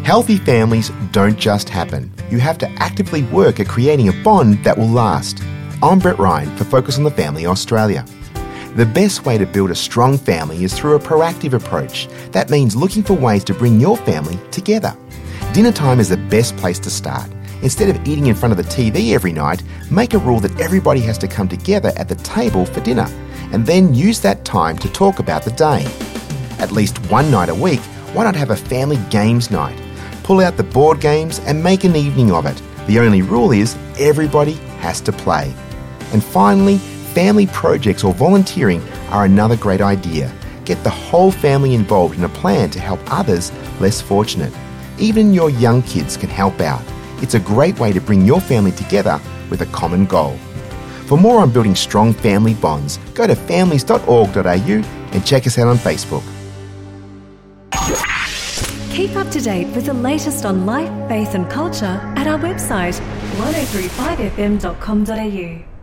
Healthy families don't just happen. You have to actively work at creating a bond that will last. I'm Brett Ryan for Focus on the Family Australia. The best way to build a strong family is through a proactive approach. That means looking for ways to bring your family together. Dinner time is the best place to start. Instead of eating in front of the TV every night, make a rule that everybody has to come together at the table for dinner, and then use that time to talk about the day. At least one night a week, why not have a family games night? Pull out the board games and make an evening of it. The only rule is everybody has to play. And finally, family projects or volunteering are another great idea. Get the whole family involved in a plan to help others less fortunate. Even your young kids can help out. It's a great way to bring your family together with a common goal. For more on building strong family bonds, go to families.org.au and check us out on Facebook. Keep up to date with the latest on life, faith and culture at our website 1035fm.com.au.